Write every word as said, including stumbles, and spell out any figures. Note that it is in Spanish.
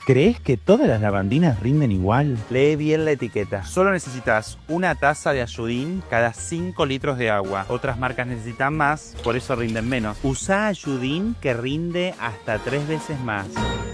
¿Crees que todas las lavandinas rinden igual? Lee bien la etiqueta. Solo necesitas una taza de Ayudín cada cinco litros de agua. Otras marcas necesitan más, por eso rinden menos. Usa Ayudín, que rinde hasta tres veces más.